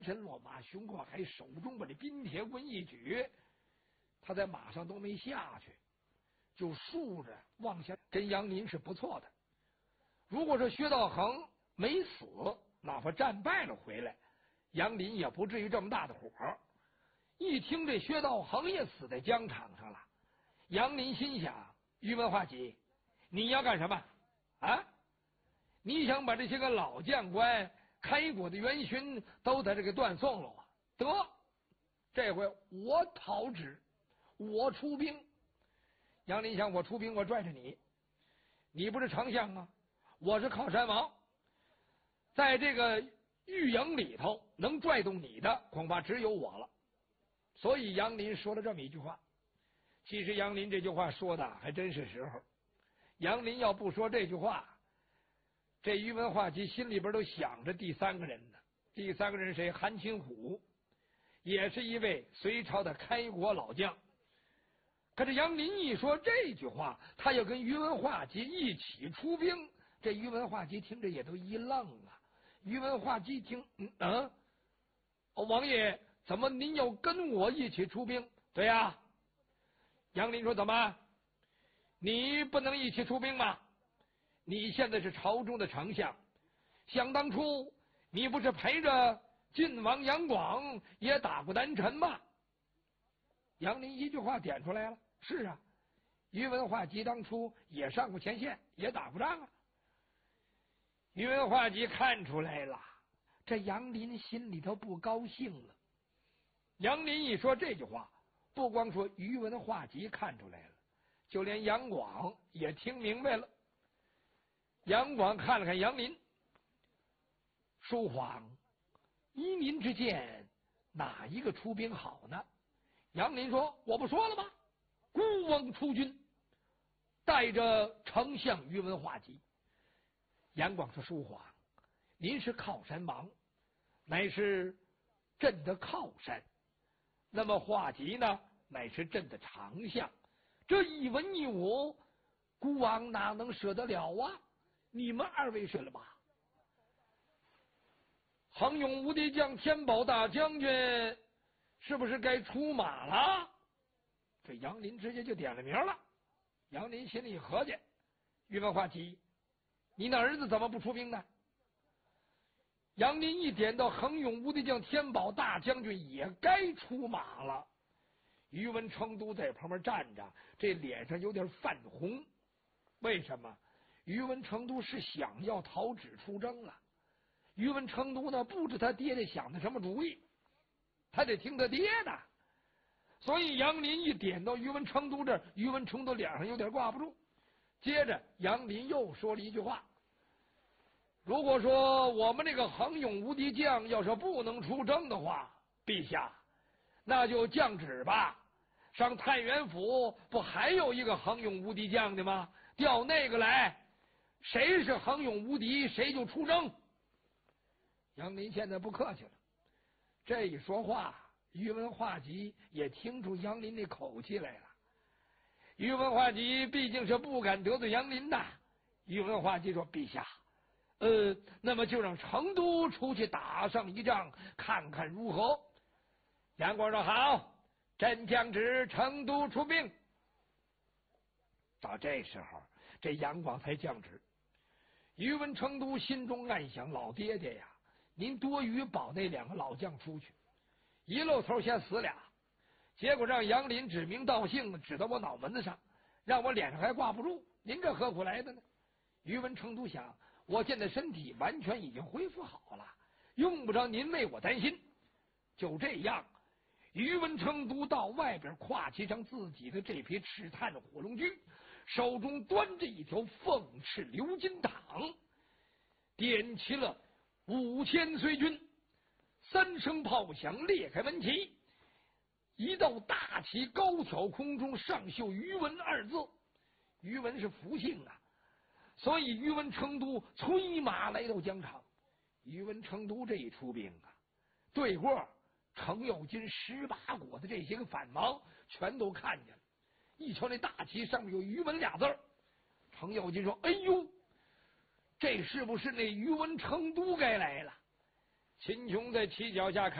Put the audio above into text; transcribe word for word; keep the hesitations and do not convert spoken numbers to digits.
身落马，胸阔，还手中把这冰铁棍一举，他在马上都没下去，就竖着往下跟杨林是不错的。如果说薛道衡没死，哪怕战败了回来，杨林也不至于这么大的火。一听这薛道衡也死在疆场上了，杨林心想：于文化及，你要干什么啊？你想把这些个老将官、开国的元勋都在这个断送了啊？得，这回我讨旨，我出兵。杨林想：我出兵，我拽着你，你不是丞相啊，我是靠山王，在这个御营里头能拽动你的，恐怕只有我了。所以杨林说了这么一句话。其实杨林这句话说的还真是时候。杨林要不说这句话，这于文化及心里边都想着第三个人呢。第三个人谁？韩擒虎，也是一位隋朝的开国老将。可是杨林一说这句话，他要跟于文化及一起出兵，这于文化及听着也都一愣啊。于文化及听，嗯啊，哦，王爷，怎么您要跟我一起出兵？对呀、啊。杨林说：怎么？你不能一起出兵吗？你现在是朝中的丞相，想当初你不是陪着晋王杨广也打过南陈吗？杨林一句话点出来了：是啊，于文化及当初也上过前线，也打过仗啊。于文化及看出来了，这杨林心里头不高兴了。杨林一说这句话，不光说于文化及看出来了，就连杨广也听明白了。杨广看了看杨林，叔皇，依您之见，哪一个出兵好呢？杨林说：我不说了吗？孤翁出军，带着丞相于文化及。杨广说：叔皇，您是靠山王，乃是朕的靠山，那么化及呢，乃是朕的长相，这一文一武，孤王哪能舍得了啊？你们二位舍了吧？恒勇无敌将天宝大将军是不是该出马了？这杨林直接就点了名了。杨林心里合计：于文化及，你那儿子怎么不出兵呢？杨林一点到恒勇无敌将天宝大将军也该出马了。于文成都在旁边站着，这脸上有点泛红。为什么？于文成都是想要讨旨出征了。于文成都呢，不知他爹爹想的什么主意，他得听他爹的。所以杨林一点到于文成都这儿，于文成都脸上有点挂不住。接着杨林又说了一句话：如果说我们这个恒勇无敌将要是不能出征的话，陛下，那就降旨吧。上太原府不还有一个恒勇无敌将的吗？调那个来，谁是恒勇无敌，谁就出征。杨林现在不客气了，这一说话，于文化及也听出杨林那口气来了。于文化及毕竟是不敢得罪杨林的。于文化及说：陛下，呃，那么就让成都出去打上一仗，看看如何？杨广说：好，朕降旨成都出兵。到这时候，这杨广才降旨。于文成都心中暗想：老爹爹呀，您多余保那两个老将出去，一露头先死俩，结果让杨林指名道姓指到我脑门子上，让我脸上还挂不住，您这何苦来的呢？于文成都想：我现在身体完全已经恢复好了，用不着您为我担心。就这样，于文成都到外边跨骑上自己的这匹赤炭火龙驹，手中端着一条凤翅鎏金镗，点齐了五千随军，三声炮响，裂开门旗，一道大旗高挑空中，上绣于文二字。于文是福姓啊，所以于文成都催马来到疆场。于文成都这一出兵啊，对过程咬金十八国的这些个反王全都看见了，一瞧那大旗上面有于文俩字儿，程咬金说：哎呦，这是不是那于文成都该来了？ 秦琼在犄角下看。